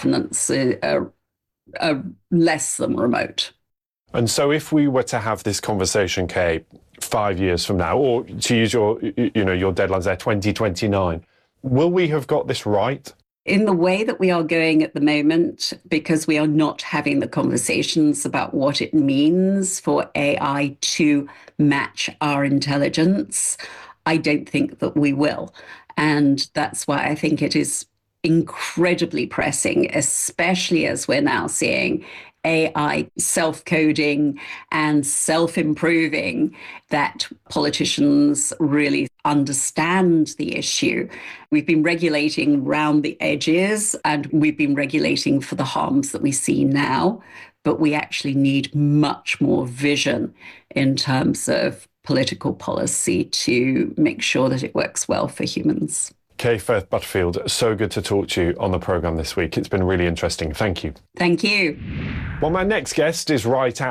governance are less than remote. And so if we were to have this conversation, Kay, 5 years from now, or to use your deadlines there, 2029, will we have got this right? In the way that we are going at the moment, because we are not having the conversations about what it means for AI to match our intelligence, I don't think that we will. And that's why I think it is incredibly pressing, especially as we're now seeing AI self-coding and self-improving, that politicians really understand the issue. We've been regulating round the edges and we've been regulating for the harms that we see now, but we actually need much more vision in terms of political policy to make sure that it works well for humans. Kay Firth Butterfield, so good to talk to you on the programme this week. It's been really interesting. Thank you. Thank you. Well, my next guest is right